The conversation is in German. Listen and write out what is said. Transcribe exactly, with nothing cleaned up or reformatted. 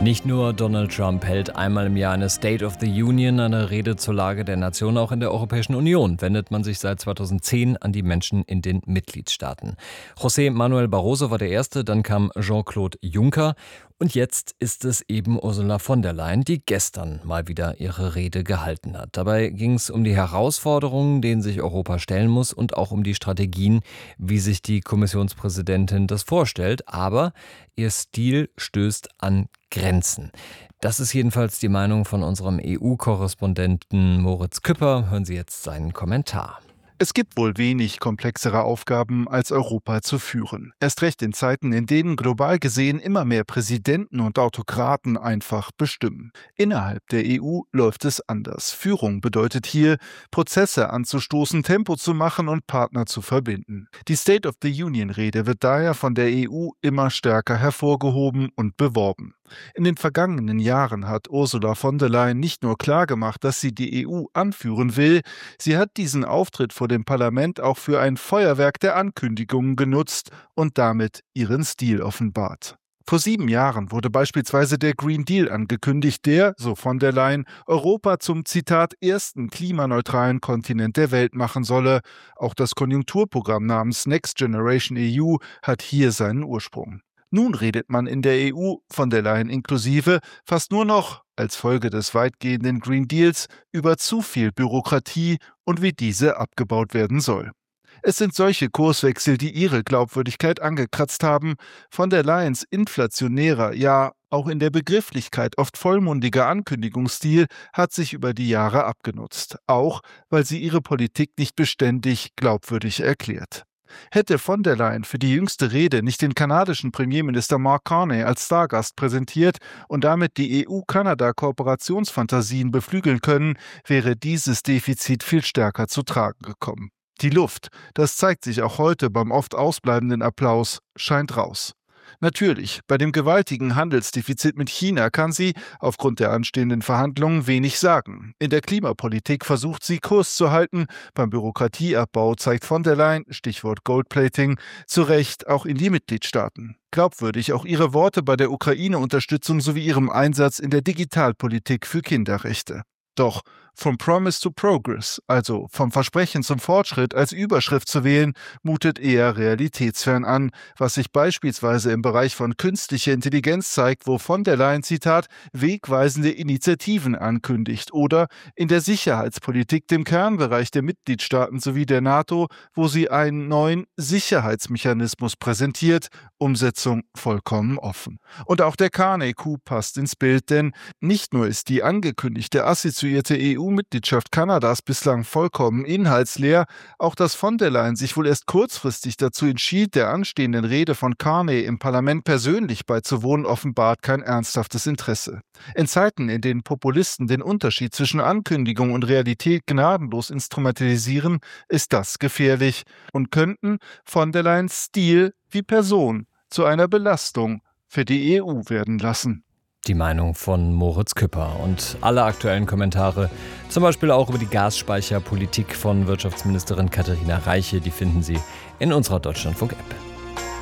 Nicht nur Donald Trump hält einmal im Jahr eine State of the Union, eine Rede zur Lage der Nation. Auch in der Europäischen Union wendet man sich seit zweitausendzehn an die Menschen in den Mitgliedstaaten. José Manuel Barroso war der Erste, dann kam Jean-Claude Juncker und jetzt ist es eben Ursula von der Leyen, die gestern mal wieder ihre Rede gehalten hat. Dabei ging es um die Herausforderungen, denen sich Europa stellen muss und auch um die Strategien, wie sich die Kommissionspräsidentin das vorstellt. Aber ihr Stil stößt an Grenzen. Das ist jedenfalls die Meinung von unserem E U-Korrespondenten Moritz Küpper. Hören Sie jetzt seinen Kommentar. Es gibt wohl wenig komplexere Aufgaben, als Europa zu führen. Erst recht in Zeiten, in denen global gesehen immer mehr Präsidenten und Autokraten einfach bestimmen. Innerhalb der E U läuft es anders. Führung bedeutet hier, Prozesse anzustoßen, Tempo zu machen und Partner zu verbinden. Die State of the Union-Rede wird daher von der E U immer stärker hervorgehoben und beworben. In den vergangenen Jahren hat Ursula von der Leyen nicht nur klargemacht, dass sie die E U anführen will, sie hat diesen Auftritt vor dem Parlament auch für ein Feuerwerk der Ankündigungen genutzt und damit ihren Stil offenbart. Vor sieben Jahren wurde beispielsweise der Green Deal angekündigt, der, so von der Leyen, Europa zum, Zitat, ersten klimaneutralen Kontinent der Welt machen solle. Auch das Konjunkturprogramm namens Next Generation E U hat hier seinen Ursprung. Nun redet man in der E U, von der Leyen inklusive, fast nur noch, als Folge des weitgehenden Green Deals, über zu viel Bürokratie und wie diese abgebaut werden soll. Es sind solche Kurswechsel, die ihre Glaubwürdigkeit angekratzt haben. Von der Leyens inflationärer, ja auch in der Begrifflichkeit oft vollmundiger Ankündigungsstil hat sich über die Jahre abgenutzt. Auch, weil sie ihre Politik nicht beständig glaubwürdig erklärt. Hätte von der Leyen für die jüngste Rede nicht den kanadischen Premierminister Mark Carney als Stargast präsentiert und damit die E U-Kanada-Kooperationsfantasien beflügeln können, wäre dieses Defizit viel stärker zu tragen gekommen. Die Luft, das zeigt sich auch heute beim oft ausbleibenden Applaus, scheint raus. Natürlich, bei dem gewaltigen Handelsdefizit mit China kann sie, aufgrund der anstehenden Verhandlungen, wenig sagen. In der Klimapolitik versucht sie, Kurs zu halten. Beim Bürokratieabbau zeigt von der Leyen, Stichwort Goldplating, zu Recht auch in die Mitgliedstaaten. Glaubwürdig auch ihre Worte bei der Ukraine-Unterstützung sowie ihrem Einsatz in der Digitalpolitik für Kinderrechte. Doch From Promise to Progress, also vom Versprechen zum Fortschritt als Überschrift zu wählen, mutet eher realitätsfern an, was sich beispielsweise im Bereich von künstlicher Intelligenz zeigt, wo von der Leyen, Zitat, wegweisende Initiativen ankündigt, oder in der Sicherheitspolitik, dem Kernbereich der Mitgliedstaaten sowie der NATO, wo sie einen neuen Sicherheitsmechanismus präsentiert, Umsetzung vollkommen offen. Und auch der Carney-Coup passt ins Bild, denn nicht nur ist die angekündigte assoziierte E U-Mitgliedschaft Kanadas bislang vollkommen inhaltsleer, auch dass von der Leyen sich wohl erst kurzfristig dazu entschied, der anstehenden Rede von Carney im Parlament persönlich beizuwohnen, offenbart kein ernsthaftes Interesse. In Zeiten, in denen Populisten den Unterschied zwischen Ankündigung und Realität gnadenlos instrumentalisieren, ist das gefährlich und könnten von der Leyens Stil wie Person zu einer Belastung für die E U werden lassen. Die Meinung von Moritz Küpper und alle aktuellen Kommentare, zum Beispiel auch über die Gasspeicherpolitik von Wirtschaftsministerin Katharina Reiche, die finden Sie in unserer Deutschlandfunk-App.